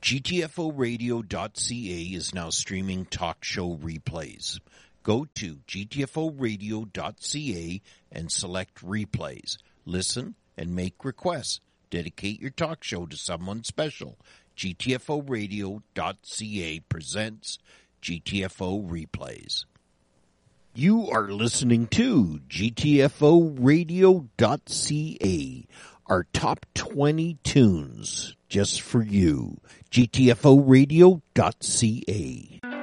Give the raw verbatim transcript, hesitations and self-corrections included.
G T F O radio dot C A is now streaming talk show replays. Go to G T F O radio dot C A and select replays. Listen and make requests. Dedicate your talk show to someone special. G T F O radio dot C A presents G T F O replays. You are listening to G T F O radio dot C A, our top twenty tunes just for you. G T F O radio dot C A.